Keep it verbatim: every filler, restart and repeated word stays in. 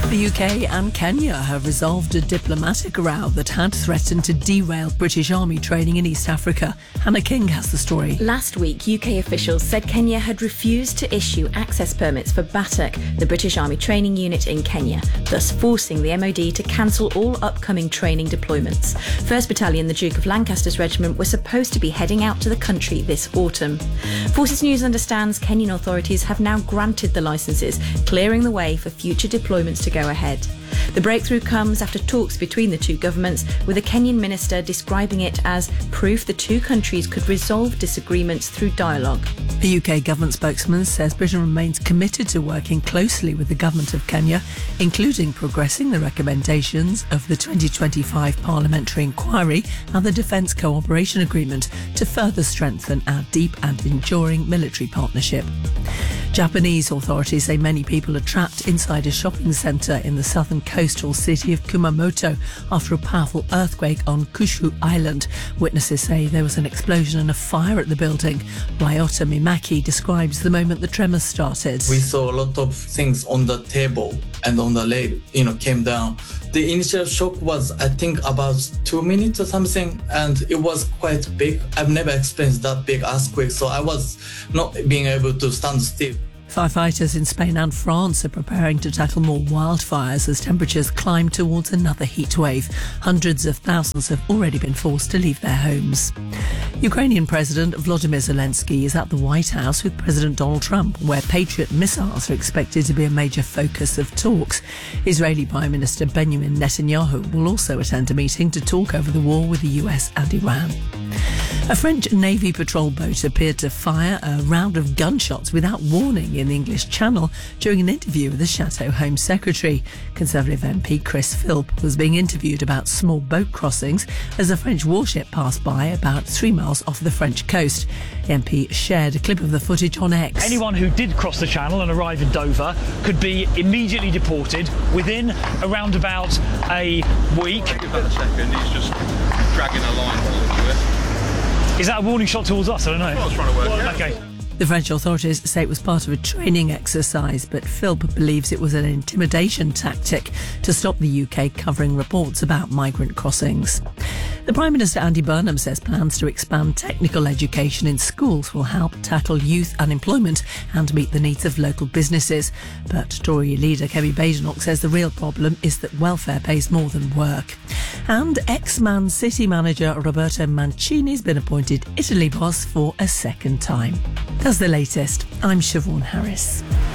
The U K and Kenya have resolved a diplomatic row that had threatened to derail British Army training in East Africa. Hannah King has the story. Last week, U K officials said Kenya had refused to issue access permits for BATAC, the British Army training unit in Kenya, thus forcing the M O D to cancel all upcoming training deployments. first Battalion, the Duke of Lancaster's regiment, were supposed to be heading out to the country this autumn. Forces News understands Kenyan authorities have now granted the licences, clearing the way for future deployments to go ahead. The breakthrough comes after talks between the two governments, with a Kenyan minister describing it as proof the two countries could resolve disagreements through dialogue. The U K government spokesman says Britain remains committed to working closely with the government of Kenya, including progressing the recommendations of the twenty twenty-five parliamentary inquiry and the Defence Cooperation Agreement to further strengthen our deep and enduring military partnership. Japanese authorities say many people are trapped inside a shopping centre in the southern coastal city of Kumamoto after a powerful earthquake on Kyushu Island. Witnesses say there was an explosion and a fire at the building. Ryota Mimaki describes the moment the tremors started. We saw a lot of things on the table and on the leg, you know, came down. The initial shock was, I think, about two minutes or something, and it was quite big. I've never experienced that big earthquake, so I was not being able to stand still. Firefighters in Spain and France are preparing to tackle more wildfires as temperatures climb towards another heat wave. Hundreds of thousands have already been forced to leave their homes. Ukrainian President Volodymyr Zelensky is at the White House with President Donald Trump, where Patriot missiles are expected to be a major focus of talks. Israeli Prime Minister Benjamin Netanyahu will also attend a meeting to talk over the war with the U S and Iran. A French Navy patrol boat appeared to fire a round of gunshots without warning in the English Channel during an interview with the Chateau Home Secretary. Conservative M P Chris Philp was being interviewed about small boat crossings as a French warship passed by about three miles off the French coast. The M P shared a clip of the footage on X. Anyone who did cross the Channel and arrive in Dover could be immediately deported within around about a week. Give that a second, he's just dragging a line towards it. Is that a warning shot towards us? I don't know. That's what I was trying to work out. Okay. The French authorities say it was part of a training exercise, but Philp believes it was an intimidation tactic to stop the U K covering reports about migrant crossings. The Prime Minister Andy Burnham says plans to expand technical education in schools will help tackle youth unemployment and meet the needs of local businesses. But Tory leader Kemi Badenoch says the real problem is that welfare pays more than work. And ex-Man City manager Roberto Mancini has been appointed Italy boss for a second time. That's the latest. I'm Siobhan Harris.